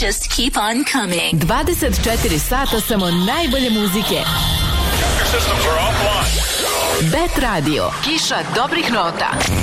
just keep on coming. 24 sata samo najbolje muzike. Bet Radio. Kiša dobrih nota.